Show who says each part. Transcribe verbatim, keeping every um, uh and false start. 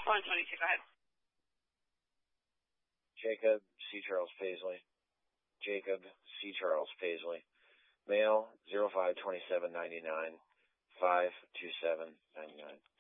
Speaker 1: one twenty-two, go ahead.
Speaker 2: Jacob C. Charles Paisley. Jacob C. Charles Paisley. Male, zero five twenty-seven ninety-nine, five two seven ninety-nine.